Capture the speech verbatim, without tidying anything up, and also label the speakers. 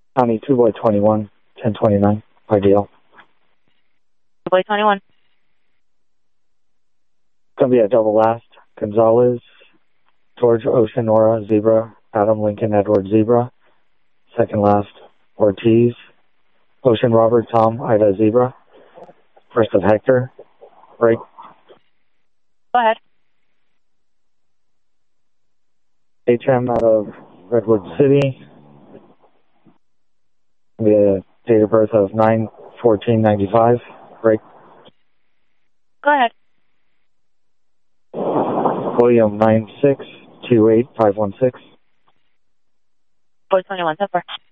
Speaker 1: County two boy twenty-one, ten twenty-nine, ideal.
Speaker 2: two boy twenty-one.
Speaker 1: It's going to be a double last. Gonzalez, George, Ocean, Nora, Zebra, Adam, Lincoln, Edward, Zebra. Second last, Ortiz, Ocean, Robert, Tom, Ida, Zebra. First of Hector, break.
Speaker 2: Go ahead.
Speaker 1: H M out of Redwood City. The date of birth of nine fourteen ninety-five. Break.
Speaker 2: Go ahead.
Speaker 1: William nine six two eight five one six.
Speaker 2: Boy twenty-one, Pepper.